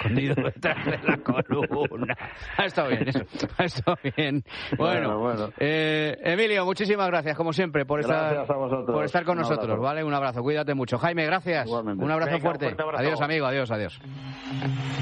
escondido detrás de la columna. Ha estado bien eso, ha estado bien. Bueno. Emilio, muchísimas gracias, como siempre, por estar con nosotros, ¿vale? Un abrazo, cuídate mucho. Jaime, gracias. Igualmente. Un abrazo fuerte. Adiós, amigo, adiós.